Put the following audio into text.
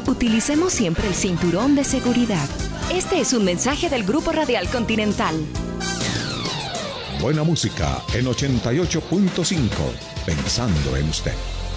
utilicemos siempre el cinturón de seguridad. Este es un mensaje del Grupo Radial Continental. Buena música en 88.5. Pensando en usted.